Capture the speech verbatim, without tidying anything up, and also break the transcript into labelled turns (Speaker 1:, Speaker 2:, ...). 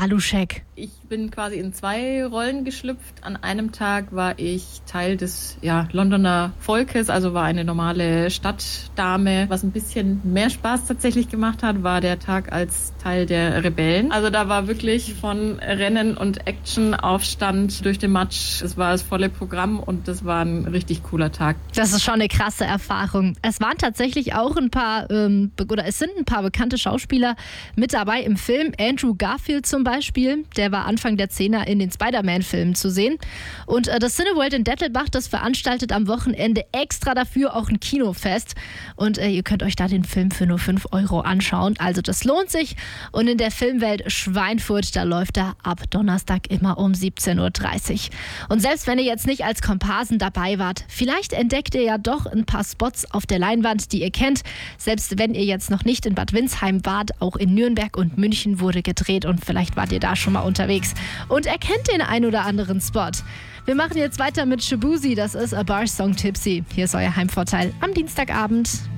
Speaker 1: Baluschek?
Speaker 2: Ich bin quasi in zwei Rollen geschlüpft. An einem Tag war ich Teil des ja, Londoner Volkes, also war eine normale Stadtdame. Was ein bisschen mehr Spaß tatsächlich gemacht hat, war der Tag als Teil der Rebellen. Also da war wirklich von Rennen und Action, Aufstand durch den Matsch. Es war das volle Programm und das war ein richtig cooler Tag.
Speaker 1: Das ist schon eine krasse Erfahrung. Es waren tatsächlich auch ein paar, ähm, oder es sind ein paar bekannte Schauspieler mit dabei im Film. Andrew Garfield zum Beispiel, der war Anfang der Zehner in den Spider-Man-Filmen zu sehen. Und äh, das Cineworld in Dettelbach, das veranstaltet am Wochenende extra dafür auch ein Kinofest. Und äh, ihr könnt euch da den Film für nur fünf Euro anschauen. Also das lohnt sich. Und in der Filmwelt Schweinfurt, da läuft er ab Donnerstag immer um siebzehn Uhr dreißig. Und selbst wenn ihr jetzt nicht als Komparsen dabei wart, vielleicht entdeckt ihr ja doch ein paar Spots auf der Leinwand, die ihr kennt. Selbst wenn ihr jetzt noch nicht in Bad Windsheim wart, auch in Nürnberg und München wurde gedreht und vielleicht wart ihr da schon mal unterwegs und erkennt den ein oder anderen Spot. Wir machen jetzt weiter mit Shabuzi, das ist A Bar Song Tipsy. Hier ist euer Heimvorteil am Dienstagabend.